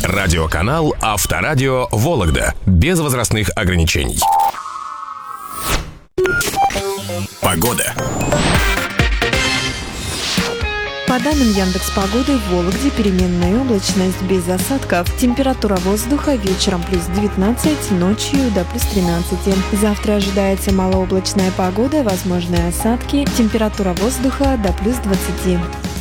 Радиоканал Авторадио Вологда. Без возрастных ограничений. Погода. По данным Яндекс.Погоды, в Вологде переменная облачность без осадков. Температура воздуха вечером плюс 19, ночью до плюс 13. Завтра ожидается малооблачная погода, возможны осадки. Температура воздуха до плюс 20.